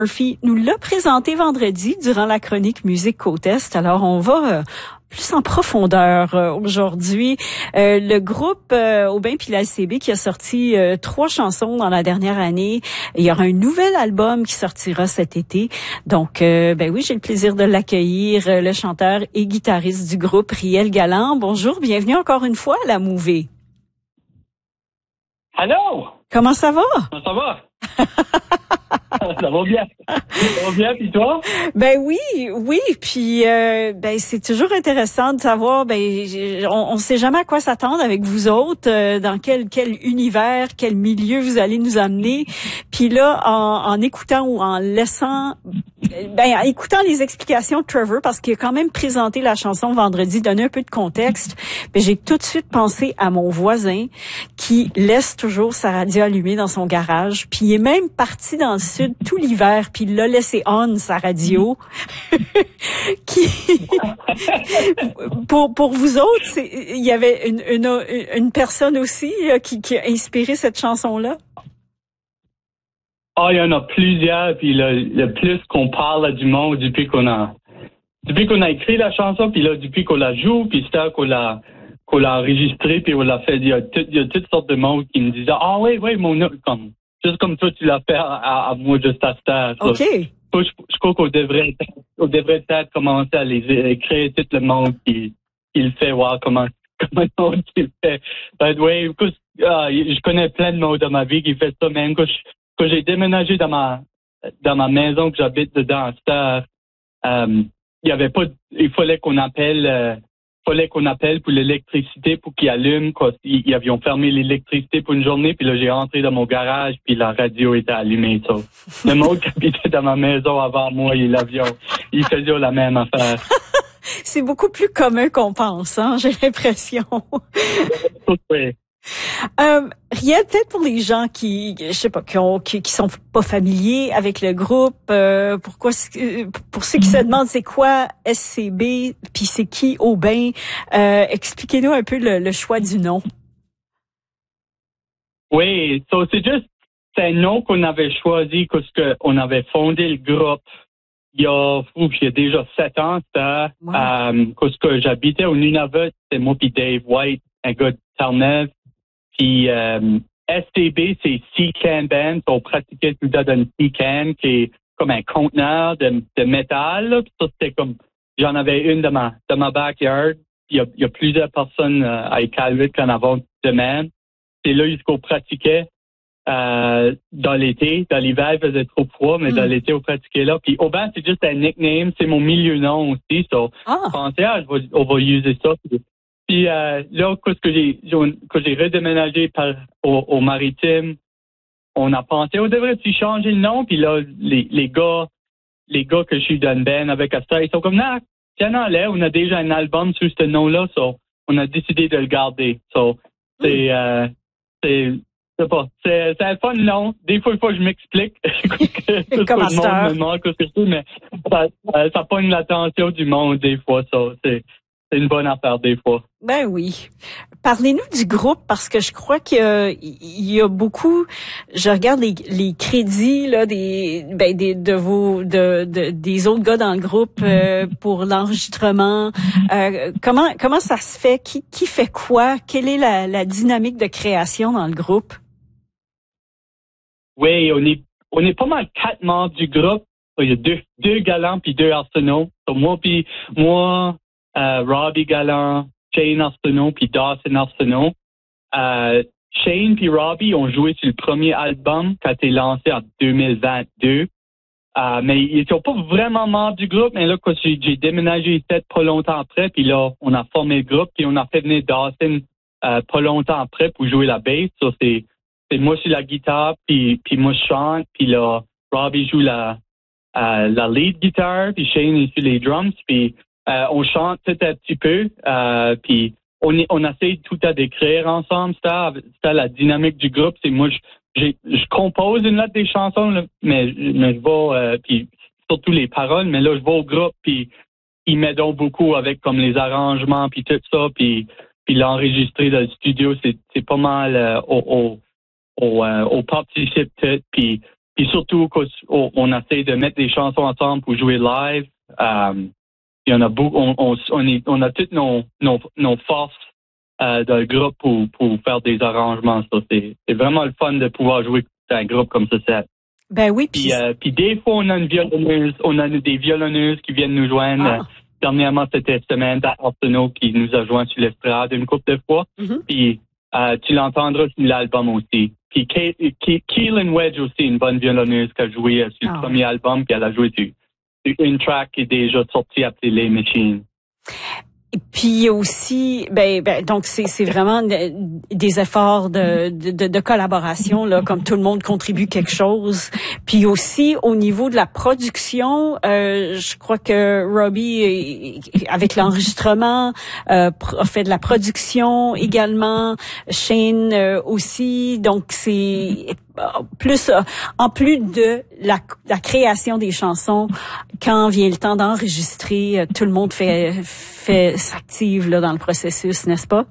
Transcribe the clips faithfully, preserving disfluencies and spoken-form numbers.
Murphy nous l'a présenté vendredi durant la chronique Musique Côte-Est. Alors, on va euh, plus en profondeur euh, aujourd'hui. Euh, le groupe euh, Aubin puis l'A C B qui a sorti euh, trois chansons dans la dernière année. Il y aura un nouvel album qui sortira cet été. Donc, euh, ben oui, j'ai le plaisir de l'accueillir, euh, le chanteur et guitariste du groupe, Riel Galland. Bonjour, bienvenue encore une fois à la Mouvée. Allô? Comment ça va? Comment ça va? Ça va bien. Ça va bien, puis toi? Ben oui, oui, puis euh, ben c'est toujours intéressant de savoir, ben on, on sait jamais à quoi s'attendre avec vous autres, euh, dans quel quel univers, quel milieu vous allez nous amener. Puis là, en, en écoutant ou en laissant, ben en écoutant les explications de Trevor, parce qu'il a quand même présenté la chanson vendredi, donné un peu de contexte, ben j'ai tout de suite pensé à mon voisin qui laisse toujours sa radio allumée dans son garage, puis il est même parti dans le sud tout l'hiver, puis il l'a laissé on sa radio. qui pour pour vous autres, c'est, il y avait une une une personne aussi là, qui qui a inspiré cette chanson là. Ah, oh, il y en a plusieurs, puis le, le plus qu'on parle du monde depuis qu'on a depuis qu'on a écrit la chanson, puis là depuis qu'on la joue, puis c'est qu'on l'a qu'on l'a enregistré, puis on l'a fait. Il y a tout, il y a toutes sortes de monde qui me disaient ah oui oui mon comme juste comme toi tu l'as fait à, à moi juste à cette OK. Je, je crois qu'on devrait, on devrait peut-être commencer à les écrire tout le monde qui, qui le fait, voir comment, comment le monde qui le fait. Ben, ouais, uh, je connais plein de monde dans ma vie qui fait ça, même quand, je, quand j'ai déménagé dans ma, dans ma maison que j'habite dedans, c'était, um, il y avait pas, il fallait qu'on appelle, euh, fallait qu'on appelle pour l'électricité pour qu'il allume, quoi. Ils, ils avaient fermé l'électricité pour une journée, puis là, j'ai entré dans mon garage, puis la radio était allumée, ça. Le monde qui habitait dans ma maison avant moi, et l'avion, ils faisaient la même affaire. C'est beaucoup plus commun qu'on pense, hein, j'ai l'impression. Oui. Euh, Riel, peut-être pour les gens qui, je sais pas, qui ont, qui, qui sont pas familiers avec le groupe, euh, pourquoi, pour ceux qui se demandent c'est quoi S C B, puis c'est qui Aubin, euh, expliquez-nous un peu le, le choix du nom. Oui, so c'est juste, c'est un nom qu'on avait choisi parce qu'on avait fondé le groupe il y a, ouf, il y a déjà sept ans, ça, wow. euh, parce que j'habitais au Nunavut, c'est moi puis Dave White, un gars de Terre-Neuve. Puis euh, S C B, c'est Sea Can Band. On pratiquait tout ça dans une Sea Can, qui est comme un conteneur de, de métal. Là. Puis ça, c'était comme, j'en avais une dans ma, dans ma backyard. Il y a, il y a plusieurs personnes euh, à Iqaluit qui en avaient de même. C'est là qu'on pratiquait euh, dans l'été. Dans l'hiver, il faisait trop froid, mais mm. dans l'été, on pratiquait là. Puis Aubin, c'est juste un nickname. C'est mon milieu nom aussi. So, ah. Je pensais, ah, je vais, on va user ça. Puis, Puis euh, là, quand j'ai, quand j'ai redéménagé par, au, au maritime, on a pensé, on devrait-tu changer le nom? Puis là, les, les gars, les gars que je suis dans le band avec Asta, ils sont comme, non, tiens, en l'air, on a déjà un album sur ce nom-là, so, on a décidé de le garder. So, c'est, mm. euh, c'est, c'est pas, c'est, c'est un fun nom. Des fois, il faut que je m'explique. Comme tout le monde me manque, mais ça, ça pogne l'attention du monde des fois, ça. C'est, C'est une bonne affaire des fois. Ben oui. Parlez-nous du groupe parce que je crois qu'il y a, il y a beaucoup. Je regarde les, les crédits là des ben des de vos de, de des autres gars dans le groupe euh, pour l'enregistrement. Euh, comment comment ça se fait? Qui qui fait quoi? Quelle est la, la dynamique de création dans le groupe? Oui, on est on est pas mal quatre membres du groupe. Il y a deux deux Galland puis deux Arsenault. Donc moi puis moi. Uh, Robbie Galland, Shane Arsenault puis Dawson Arsenault. Uh, Shane puis Robbie ont joué sur le premier album qui a été lancé en deux mille vingt-deux. Uh, mais ils sont pas vraiment membres du groupe, mais là, quand j'ai, j'ai déménagé ici pas longtemps après, puis là, on a formé le groupe, puis on a fait venir Dawson uh, pas longtemps après pour jouer la bass. So, c'est, c'est moi sur la guitare, puis, puis moi je chante, puis là, Robbie joue la, uh, la lead guitare, puis Shane est sur les drums, puis Euh, on chante tout un petit peu, euh, puis on, on essaie tout à décrire ensemble. C'était, c'était la dynamique du groupe. C'est moi, je, j'ai, je compose une lettre des chansons, là, mais, mais je vais, euh, puis surtout les paroles, mais là, je vais au groupe, puis ils m'aident beaucoup avec comme les arrangements, puis tout ça, puis, puis l'enregistrer dans le studio, c'est, c'est pas mal euh, au, au, au, euh, au participe tout, puis puis surtout qu'on on essaie de mettre des chansons ensemble pour jouer live. Euh, il y en a beaucoup, on, on, on, est, on a toutes nos, nos, nos forces euh, dans le groupe pour, pour faire des arrangements. Ça, c'est, c'est vraiment le fun de pouvoir jouer dans un groupe comme ça. C'est. Ben oui. Puis, euh, puis des fois, on a une violonneuse, on a des violonneuses qui viennent nous joindre. Ah. Dernièrement, c'était Samantha Arsenault qui nous a joint sur l'estrade une couple de fois. Mm-hmm. Puis euh, tu l'entendras sur l'album aussi. Puis Keelan Wedge aussi, une bonne violonneuse qui a joué sur oh. le premier album, puis elle a joué sur, sur une track qui est déjà sortie appelée Les Machines. Et puis aussi, ben, ben donc c'est c'est vraiment des efforts de, de de collaboration là, comme tout le monde contribue quelque chose. Puis aussi au niveau de la production, euh, je crois que Robbie avec l'enregistrement euh, a fait de la production également. Shane euh, aussi, donc c'est plus euh, en plus de la, la création des chansons, quand vient le temps d'enregistrer, euh, tout le monde fait fait s'active là dans le processus, n'est-ce pas?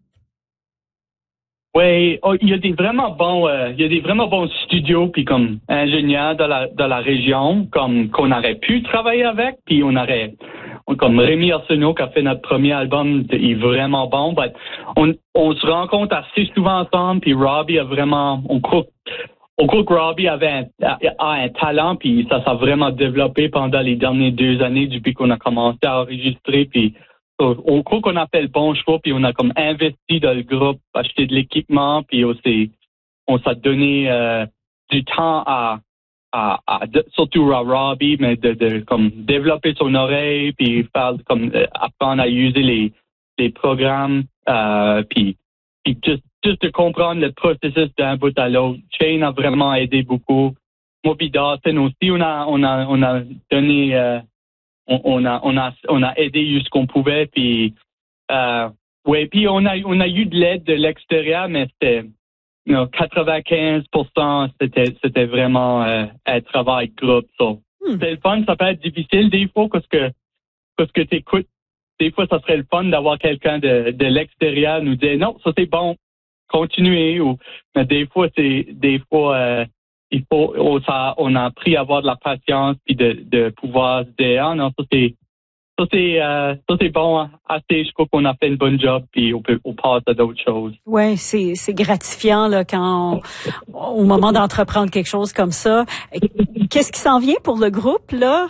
Oui, oh, il y a des vraiment bons, euh, il y a des vraiment bons studios puis comme ingénieurs dans la dans la région, comme qu'on aurait pu travailler avec, puis on aurait comme Rémi Arsenault qui a fait notre premier album, il est vraiment bon. But on on se rencontre assez souvent ensemble, puis Robbie a vraiment, on croit On croit que Robbie avait un, a, a un talent, puis ça s'est vraiment développé pendant les dernières deux années depuis qu'on a commencé à enregistrer. Puis on croit qu'on a fait le bon choix, puis on a comme investi dans le groupe, acheté de l'équipement, puis aussi on s'est donné euh, du temps à, à, à de, surtout à Robbie, mais de, de comme développer son oreille, puis faire comme apprendre à utiliser les les programmes, euh, puis puis juste juste de comprendre le processus d'un bout à l'autre. Shane a vraiment aidé beaucoup. Moi puis Dawson aussi, on a on a on a donné euh, on, on a on a on a aidé jusqu'on pouvait, puis euh, ouais, puis on a on a eu de l'aide de l'extérieur, mais c'était you know, quatre-vingt-quinze pour cent c'était c'était vraiment euh, un travail groupe. So. Hmm. C'est le fun, ça peut être difficile des fois parce que parce que t'écoutes. Des fois, ça serait le fun d'avoir quelqu'un de, de l'extérieur nous dire non, ça c'est bon, continuez. Ou mais des fois, c'est des fois euh, il faut on, ça, on a appris à avoir de la patience puis de, de pouvoir se dire ah non, ça c'est ça c'est euh, ça c'est bon, assez, je crois qu'on a fait une bonne job puis on peut on passe à d'autres choses. Ouais, c'est c'est gratifiant là quand on, au moment d'entreprendre quelque chose comme ça. Qu'est-ce qui s'en vient pour le groupe là?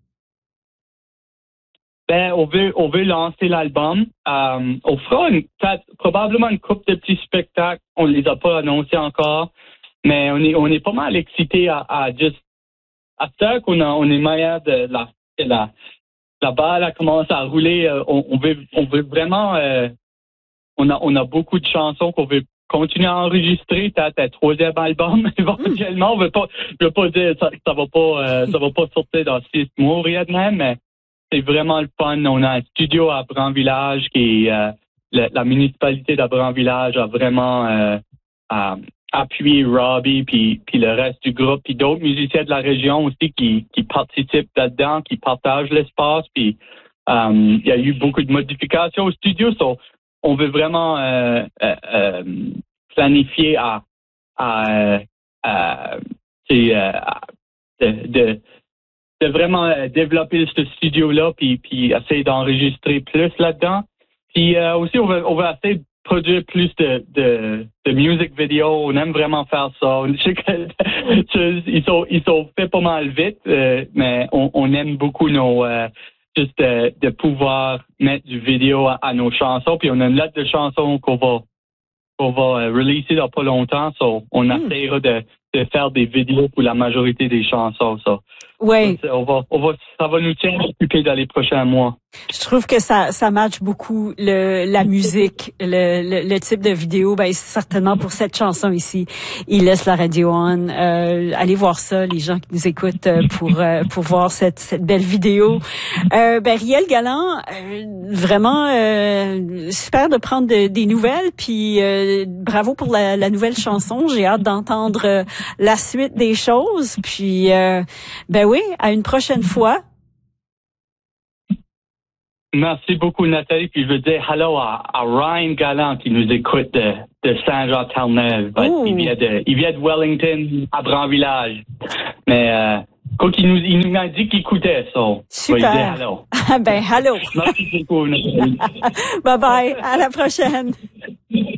Ben, on veut, on veut lancer l'album. Euh, on fera une, probablement une couple de petits spectacles. On les a pas annoncés encore, mais on est, on est pas mal excités à, à juste, à ça qu'on a, on est meilleur de la, de la, la balle a commencé à rouler. On, on veut, on veut vraiment, euh, on a, on a beaucoup de chansons qu'on veut continuer à enregistrer. T'as un troisième album éventuellement. On veut pas, je veux pas dire ça, ça va pas, euh, ça va pas sortir dans six mois rien de même, mais c'est vraiment le fun. On a un studio à Brand-Village qui euh, la, la municipalité de Brand-Village a vraiment euh, euh, appuyé Robbie puis puis le reste du groupe puis d'autres musiciens de la région aussi qui qui participent là-dedans, qui partagent l'espace. Puis euh, il y a eu beaucoup de modifications au studio. So, on veut vraiment euh, euh, euh, planifier à à, à, c'est, euh, de, de de vraiment euh, développer ce studio-là, puis, puis essayer d'enregistrer plus là-dedans. Puis euh, aussi, on va, on va essayer de produire plus de, de, de music video. On aime vraiment faire ça. Je sais que ils sont, ils sont faits pas mal vite, euh, mais on, on aime beaucoup nos euh, juste euh, de pouvoir mettre du vidéo à, à nos chansons. Puis on a une lettre de chansons qu'on va qu'on va euh, releaser dans pas longtemps. So, on mm. essaiera de, de faire des vidéos pour la majorité des chansons. So. Oui. On va, on va, ça va nous tenir occupés dans les prochains mois. Je trouve que ça, ça matche beaucoup le, la musique, le, le, le type de vidéo. Ben, certainement pour cette chanson ici, il laisse la radio on. Euh, allez voir ça, les gens qui nous écoutent, euh, pour euh, pour voir cette cette belle vidéo. Euh, ben, Riel Galland, euh, vraiment euh, super de prendre de, des nouvelles. Puis euh, bravo pour la, la nouvelle chanson. J'ai hâte d'entendre euh, la suite des choses. Puis euh, ben oui, à une prochaine fois. Merci beaucoup, Nathalie. Puis je veux dire hello à, à Ryan Galland qui nous écoute de, de Saint-Jean-Terre-Neuve. Il vient de, il vient de Wellington, à Brand-Village. Mais, euh, quoi qu'il nous, il nous a dit qu'il écoutait ça. Super. Il dit hello. ben, hello. Merci beaucoup, Nathalie. Bye bye. À la prochaine.